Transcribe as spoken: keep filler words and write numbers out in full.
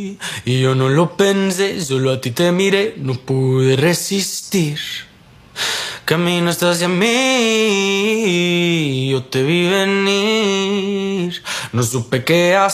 Y yo no lo pensé, solo a ti te miré, no pude resistir. Caminaste hacia mí, yo te vi venir, no supe qué hacer.